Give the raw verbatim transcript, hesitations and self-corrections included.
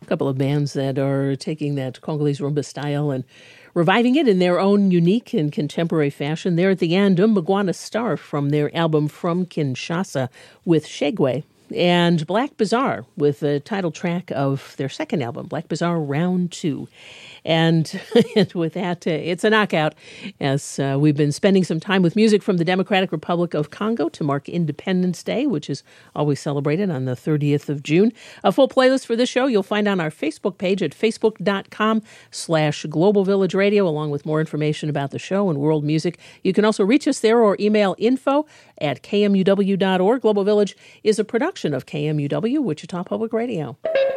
couple of bands that are taking that Congolese rumba style and reviving it in their own unique and contemporary fashion. There at the end, Umbagwana Star from their album From Kinshasa with Shegwe, and Black Bazaar with the title track of their second album, Black Bazaar Round Two. And, and with that, uh, it's a knockout as uh, we've been spending some time with music from the Democratic Republic of Congo to mark Independence Day, which is always celebrated on the thirtieth of June. A full playlist for this show you'll find on our Facebook page at facebook.com slash Global Village Radio, along with more information about the show and world music. You can also reach us there or email info at k m u w dot org. Global Village is a production of K M U W, Wichita Public Radio.